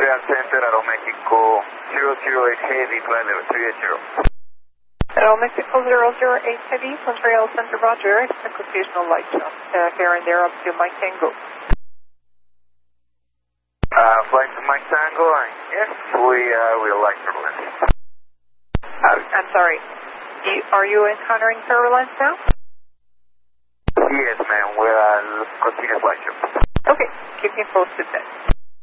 Montreal Center, Aeromexico 008 Heavy, flight level 380. Aeromexico 008 Heavy, Montreal Center, Roger. Expect occasional light jump here and there up to Mike Tango. Flight to Mike Tango, yes, we will like turbulence. I'm sorry, are you encountering turbulence now? Yes, ma'am, we'll continue flight jump. Okay, keep me posted then.